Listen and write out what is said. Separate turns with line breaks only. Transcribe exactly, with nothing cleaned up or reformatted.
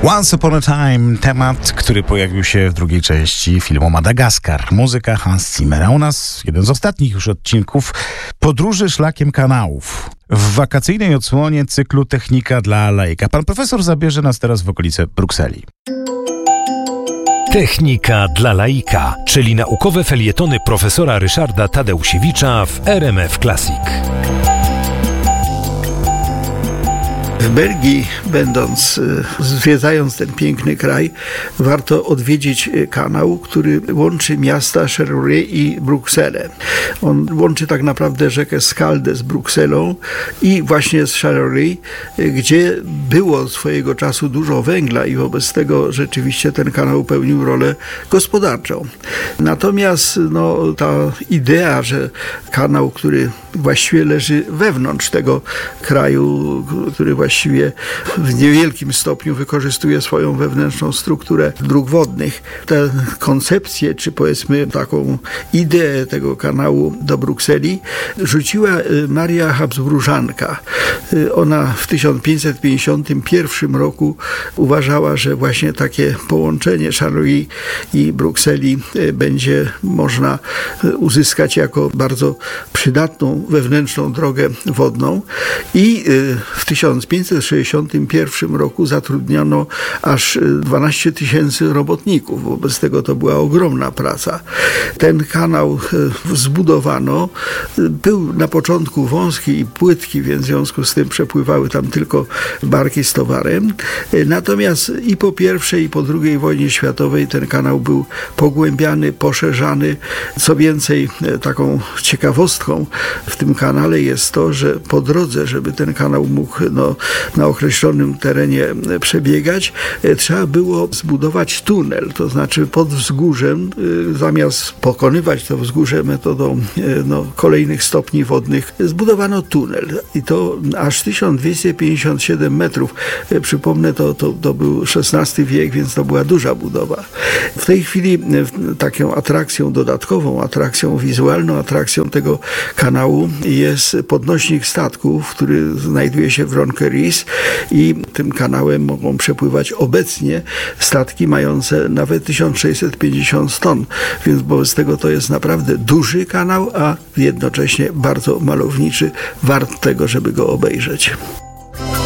Once Upon a Time, temat, który pojawił się w drugiej części filmu Madagaskar. Muzyka Hans Zimmera. U nas jeden z ostatnich już odcinków podróży szlakiem kanałów w wakacyjnej odsłonie cyklu Technika dla laika. Pan profesor zabierze nas teraz w okolice Brukseli.
Technika dla laika, czyli naukowe felietony profesora Ryszarda Tadeusiewicza w R M F Classic.
W Belgii, będąc, zwiedzając ten piękny kraj, warto odwiedzić kanał, który łączy miasta Charleroi i Brukselę. On łączy tak naprawdę rzekę Schelde z Brukselą i właśnie z Charleroi, gdzie było swojego czasu dużo węgla i wobec tego rzeczywiście ten kanał pełnił rolę gospodarczą. Natomiast no, ta idea, że kanał, który właściwie leży wewnątrz tego kraju, który właściwie w niewielkim stopniu wykorzystuje swoją wewnętrzną strukturę dróg wodnych. Tę koncepcję, czy powiedzmy taką ideę tego kanału do Brukseli rzuciła Maria Habsburżanka. Ona w tysiąc pięćset pięćdziesiątym pierwszym roku uważała, że właśnie takie połączenie Charleroi i Brukseli będzie można uzyskać jako bardzo przydatną wewnętrzną drogę wodną i w tysiąc pięćset sześćdziesiątym pierwszym roku zatrudniono aż dwanaście tysięcy robotników. Wobec tego to była ogromna praca. Ten kanał zbudowano. Był na początku wąski i płytki, więc w związku z tym przepływały tam tylko barki z towarem. Natomiast i po pierwszej, i po drugiej wojnie światowej ten kanał był pogłębiany, poszerzany. Co więcej, taką ciekawostką w tym kanale jest to, że po drodze, żeby ten kanał mógł no, na określonym terenie przebiegać, trzeba było zbudować tunel, to znaczy pod wzgórzem, zamiast pokonywać to wzgórze metodą no, kolejnych stopni wodnych, zbudowano tunel i to aż tysiąc dwieście pięćdziesiąt siedem metrów. Przypomnę, to, to, to był szesnasty wiek, więc to była duża budowa. W tej chwili taką atrakcją dodatkową, atrakcją wizualną, atrakcją tego kanału jest podnośnik statków, który znajduje się w Ronqueris i tym kanałem mogą przepływać obecnie statki mające nawet tysiąc sześćset pięćdziesiąt ton, więc wobec tego to jest naprawdę duży kanał, a jednocześnie bardzo malowniczy, wart tego, żeby go obejrzeć.